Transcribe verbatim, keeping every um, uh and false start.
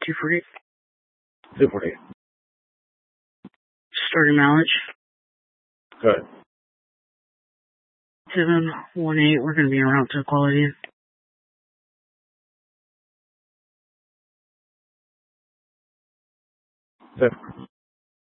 two forty. two forty. Starting mileage. Good. seven one eight, we're going to be en route to quality. Good.